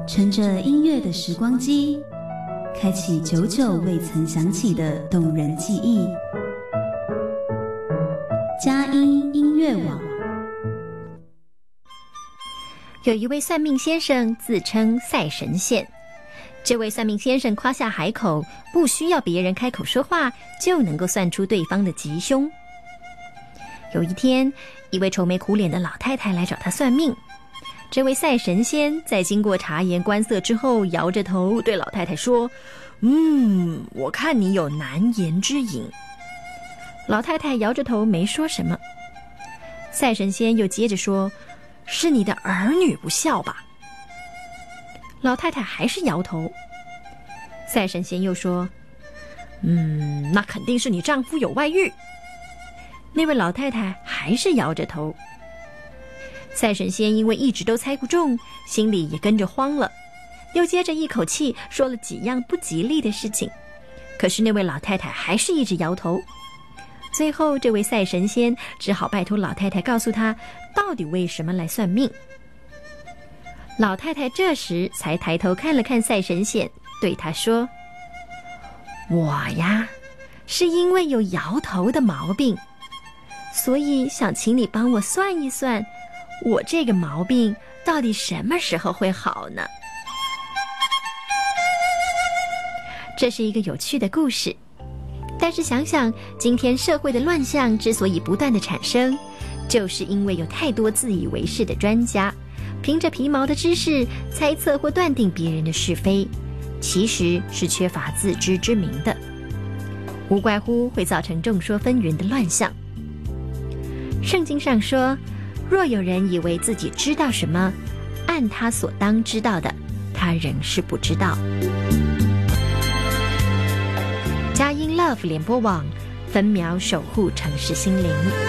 乘着音乐的时光机，开启久久未曾响起的动人记忆。佳音音乐网。 有一位算命先生自称赛神仙，这位算命先生夸下海口，不需要别人开口说话就能够算出对方的吉凶。有一天，一位愁眉苦脸的老太太来找他算命，这位赛神仙在经过察言观色之后，摇着头对老太太说：我看你有难言之隐。老太太摇着头没说什么。赛神仙又接着说：是你的儿女不孝吧？老太太还是摇头。赛神仙又说：那肯定是你丈夫有外遇。那位老太太还是摇着头。赛神仙因为一直都猜不中，心里也跟着慌了，又接着一口气说了几样不吉利的事情，可是那位老太太还是一直摇头。最后这位赛神仙只好拜托老太太告诉他到底为什么来算命。老太太这时才抬头看了看赛神仙，对他说：我呀，是因为有摇头的毛病，所以想请你帮我算一算，我这个毛病到底什么时候会好呢？这是一个有趣的故事，但是想想今天社会的乱象之所以不断的产生，就是因为有太多自以为是的专家，凭着皮毛的知识猜测或断定别人的是非，其实是缺乏自知之明的，无怪乎会造成众说纷纭的乱象。圣经上说，若有人以为自己知道什么，按他所当知道的，他仍是不知道。佳音 Love 联播网，分秒守护城市心灵。